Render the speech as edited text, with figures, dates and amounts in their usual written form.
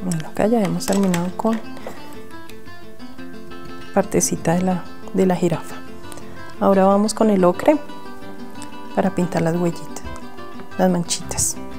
Bueno, acá ya hemos terminado con partecita de la jirafa. Ahora vamos con el ocre para pintar las huellitas, las manchitas.